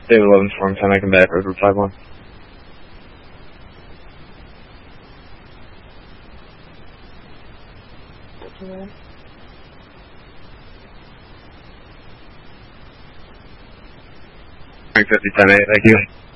David 11 Storm 10, I come back, River 5-1. Frank 50, 10-8, thank you.